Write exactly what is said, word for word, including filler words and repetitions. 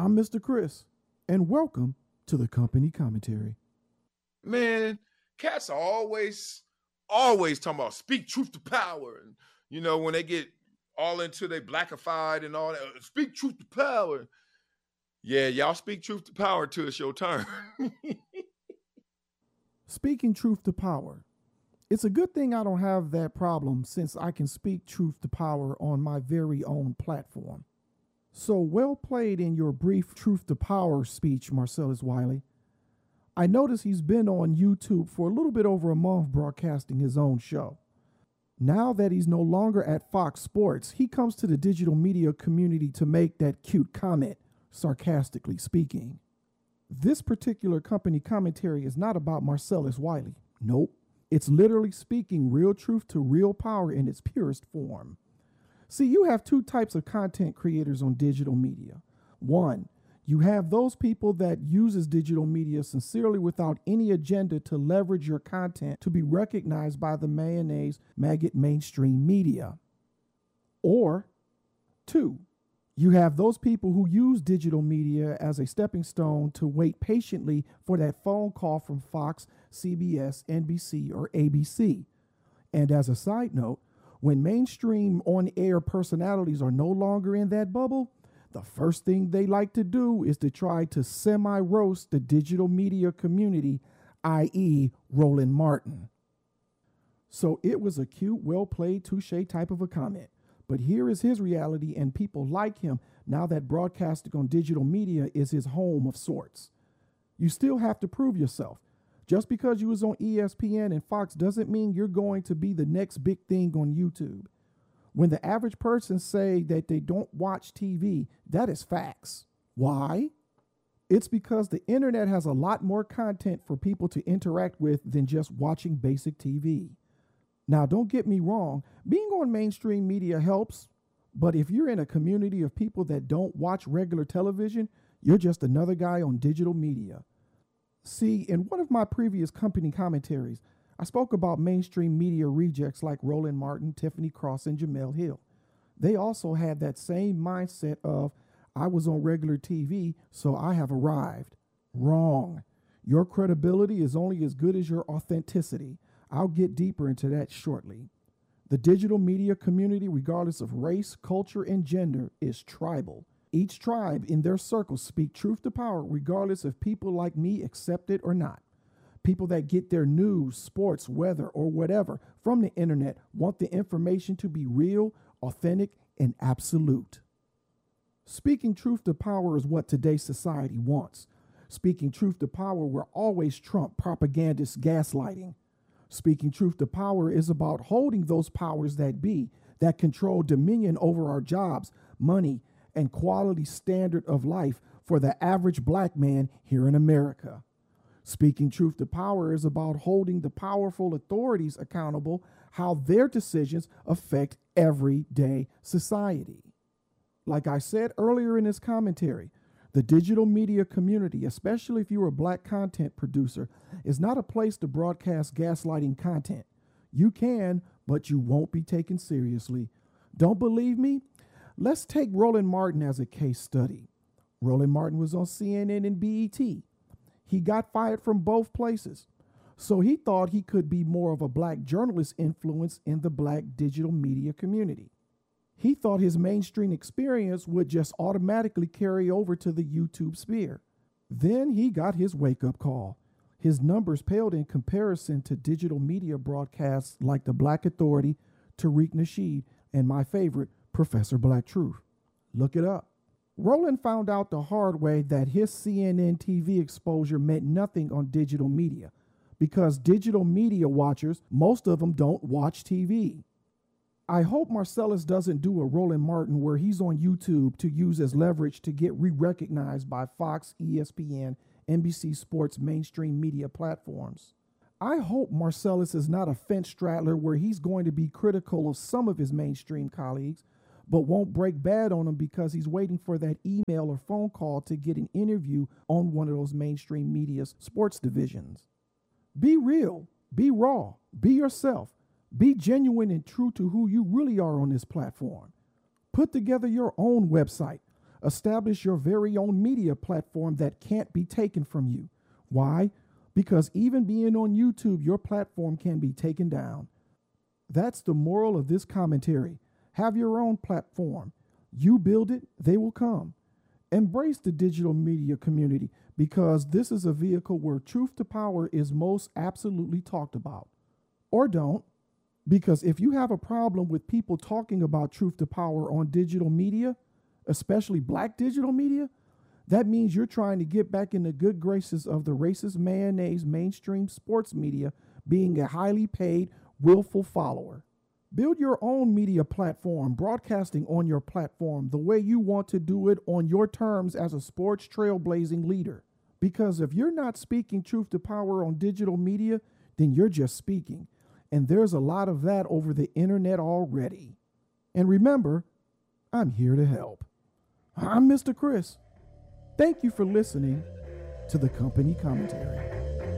I'm Mister Chris, and welcome to the Company Commentary. Man, cats are always, always talking about speak truth to power. And, you know, when they get all into they blackified and all that, speak truth to power. Yeah, y'all speak truth to power till it's your turn. Speaking truth to power. It's a good thing I don't have that problem since I can speak truth to power on my very own platform. So well played in your brief truth to power speech, Marcellus Wiley. I notice he's been on YouTube for a little bit over a month broadcasting his own show. Now that he's no longer at Fox Sports, he comes to the digital media community to make that cute comment, sarcastically speaking. This particular company commentary is not about Marcellus Wiley. Nope. It's literally speaking real truth to real power in its purest form. See, you have two types of content creators on digital media. One, you have those people that uses digital media sincerely without any agenda to leverage your content to be recognized by the mayonnaise maggot mainstream media. Or two, you have those people who use digital media as a stepping stone to wait patiently for that phone call from Fox, C B S, N B C, or A B C. And as a side note, when mainstream on-air personalities are no longer in that bubble, the first thing they like to do is to try to semi-roast the digital media community, that is. Roland Martin. So it was a cute, well-played, touche type of a comment. But here is his reality and people like him now that broadcasting on digital media is his home of sorts. You still have to prove yourself. Just because you was on E S P N and Fox doesn't mean you're going to be the next big thing on YouTube. When the average person say that they don't watch T V, that is facts. Why? It's because the internet has a lot more content for people to interact with than just watching basic T V. Now, don't get me wrong, being on mainstream media helps, but if you're in a community of people that don't watch regular television, you're just another guy on digital media. See, in one of my previous company commentaries, I spoke about mainstream media rejects like Roland Martin, Tiffany Cross, and Jemele Hill. They also had that same mindset of, I was on regular T V, so I have arrived. Wrong. Your credibility is only as good as your authenticity. I'll get deeper into that shortly. The digital media community, regardless of race, culture, and gender, is tribal. Each tribe in their circles speak truth to power, regardless if people like me accept it or not. People that get their news, sports, weather, or whatever from the internet want the information to be real, authentic, and absolute. Speaking truth to power is what today's society wants. Speaking truth to power will always trump propagandist gaslighting. Speaking truth to power is about holding those powers that be, that control dominion over our jobs, money, and quality standard of life for the average black man here in America. Speaking truth to power is about holding the powerful authorities accountable, how their decisions affect everyday society. Like I said earlier in this commentary, the digital media community, especially if you're a black content producer, is not a place to broadcast gaslighting content. You can, but you won't be taken seriously. Don't believe me? Let's take Roland Martin as a case study. Roland Martin was on C N N and B E T. He got fired from both places. So he thought he could be more of a black journalist influence in the black digital media community. He thought his mainstream experience would just automatically carry over to the YouTube sphere. Then he got his wake-up call. His numbers paled in comparison to digital media broadcasts like The Black Authority, Tariq Nasheed, and my favorite, Professor Black Truth. Look it up. Roland found out the hard way that his C N N T V exposure meant nothing on digital media because digital media watchers, most of them don't watch T V. I hope Marcellus doesn't do a Roland Martin where he's on YouTube to use as leverage to get re-recognized by Fox, E S P N, N B C Sports mainstream media platforms. I hope Marcellus is not a fence straddler where he's going to be critical of some of his mainstream colleagues, but won't break bad on them because he's waiting for that email or phone call to get an interview on one of those mainstream media's sports divisions. Be real, be raw, be yourself. Be genuine and true to who you really are on this platform. Put together your own website. Establish your very own media platform that can't be taken from you. Why? Because even being on YouTube, your platform can be taken down. That's the moral of this commentary. Have your own platform. You build it, they will come. Embrace the digital media community because this is a vehicle where truth to power is most absolutely talked about. Or don't, because if you have a problem with people talking about truth to power on digital media, especially black digital media, that means you're trying to get back in the good graces of the racist mayonnaise mainstream sports media being a highly paid, willful follower. Build your own media platform, broadcasting on your platform the way you want to do it on your terms as a sports trailblazing leader. Because if you're not speaking truth to power on digital media, then you're just speaking. And there's a lot of that over the internet already. And remember, I'm here to help. I'm Mister Chris. Thank you for listening to the Company Commentary.